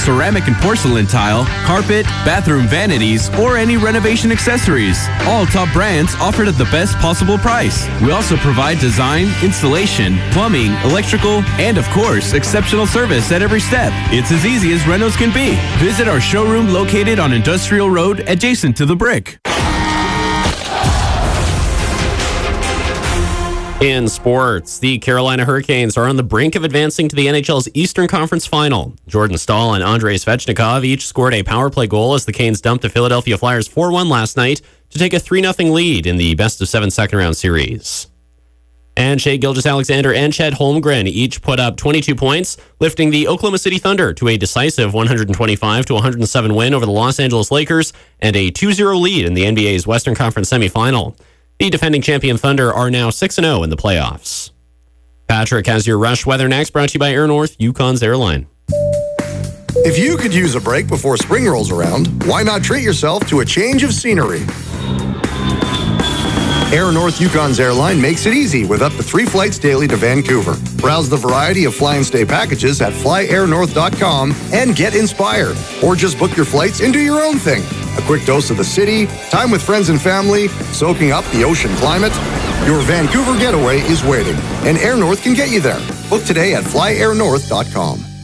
ceramic and porcelain tile, carpet, bathroom vanities, or any renovation accessories. All top brands offered at the best possible price. We also provide design, installation, plumbing, electrical, and of course, exceptional service at every step. It's as easy as renos can be. Visit our showroom located on Industrial Road adjacent to the Brick. In sports, the Carolina Hurricanes are on the brink of advancing to the NHL's Eastern Conference Final. Jordan Staal and Andrei Svechnikov each scored a power play goal as the Canes dumped the Philadelphia Flyers 4-1 last night to take a 3-0 lead in the best-of-7 second-round series. And Shai Gilgeous-Alexander and Chet Holmgren each put up 22 points, lifting the Oklahoma City Thunder to a decisive 125-107 win over the Los Angeles Lakers and a 2-0 lead in the NBA's Western Conference semifinal. The defending champion Thunder are now 6-0 in the playoffs. Patrick has your rush weather next, brought to you by Air North, Yukon's airline. If you could use a break before spring rolls around, why not treat yourself to a change of scenery? Air North Yukon's airline makes it easy with up to 3 flights daily to Vancouver. Browse the variety of fly and stay packages at flyairnorth.com and get inspired. Or just book your flights and do your own thing. A quick dose of the city, time with friends and family, soaking up the ocean climate. Your Vancouver getaway is waiting, and Air North can get you there. Book today at flyairnorth.com.